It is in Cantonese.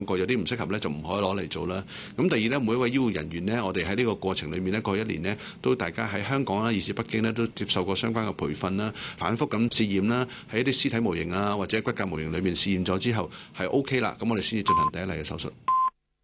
有啲唔適合咧就唔可以攞嚟做啦。咁第二咧，每一位醫護人員呢，我哋喺呢個過程裏面呢，過去1年呢，都大家喺香港啦，以至北京呢，都接受過相關嘅培訓啦，反覆咁試驗啦，喺一啲屍體模型啊或者骨骼模型裏面試驗咗之後係 OK 啦，咁我哋先至進行第一例嘅手術。